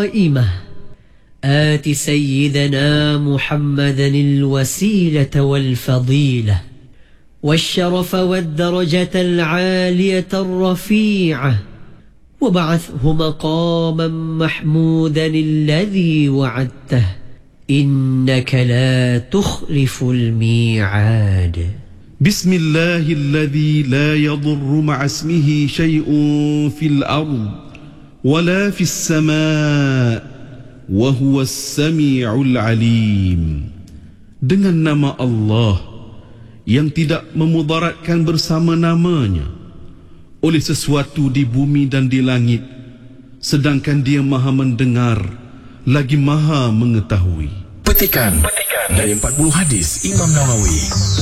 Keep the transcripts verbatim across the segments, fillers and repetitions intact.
قائمة آت سيدنا محمدا الوسيلة والفضيلة والشرف والدرجة العالية الرفيعة وبعثه مقاما محمودا الذي وعدته إنك لا تخلف الميعاد. بسم الله الذي لا يضر مع اسمه شيء في الأرض ولا في السماء وهو السميع العليم. Dengan nama Allah yang tidak memudaratkan bersama namanya oleh sesuatu di bumi dan di langit, sedangkan Dia Maha mendengar lagi Maha mengetahui. Petikan dari empat puluh hadis Imam Nawawi.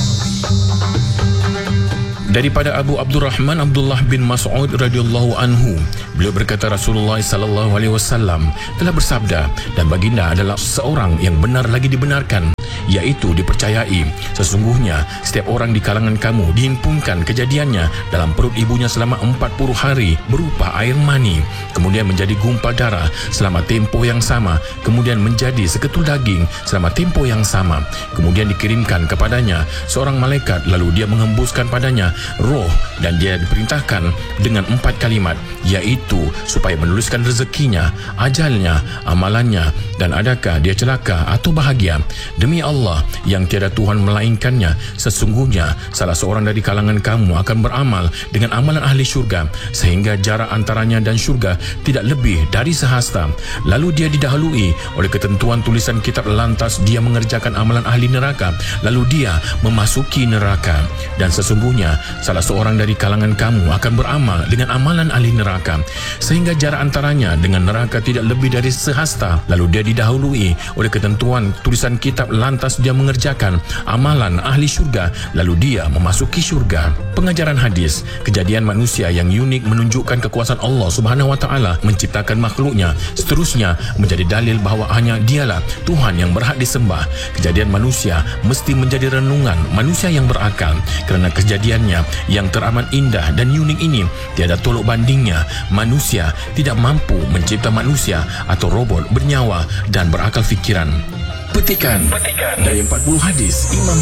Daripada Abu Abdurrahman Abdullah bin Mas'ud radhiyallahu anhu, beliau berkata Rasulullah sallallahu alaihi wasallam telah bersabda, dan baginda adalah seorang yang benar lagi dibenarkan, iaitu dipercayai. Sesungguhnya setiap orang di kalangan kamu dihimpunkan kejadiannya dalam perut ibunya selama empat puluh hari berupa air mani, kemudian menjadi gumpal darah selama tempoh yang sama, kemudian menjadi seketul daging selama tempoh yang sama, kemudian dikirimkan kepadanya seorang malaikat, lalu dia menghembuskan padanya roh, dan dia diperintahkan dengan empat kalimat, iaitu supaya menuliskan rezekinya, ajalnya, amalannya, dan adakah dia celaka atau bahagia. Demi Allah yang tiada Tuhan melainkannya, sesungguhnya salah seorang dari kalangan kamu akan beramal dengan amalan ahli syurga, sehingga jarak antaranya dan syurga tidak lebih dari sehasta. Lalu dia didahului oleh ketentuan tulisan kitab, lantas dia mengerjakan amalan ahli neraka, lalu dia memasuki neraka. Dan sesungguhnya salah seorang dari kalangan kamu akan beramal dengan amalan ahli neraka, sehingga jarak antaranya dengan neraka tidak lebih dari sehasta. Lalu dia didahului oleh ketentuan tulisan kitab, lantas dia mengerjakan amalan ahli syurga, lalu dia memasuki syurga. Pengajaran hadis, kejadian manusia yang unik menunjukkan kekuasaan Allah Subhanahu wa taala menciptakan makhluknya, seterusnya menjadi dalil bahawa hanya Dialah Tuhan yang berhak disembah. Kejadian manusia mesti menjadi renungan manusia yang berakal, kerana kejadiannya yang teramat indah dan unik ini tiada tolok bandingnya. Manusia tidak mampu mencipta manusia atau robot bernyawa dan berakal fikiran. Petikan dari empat puluh hadis Imam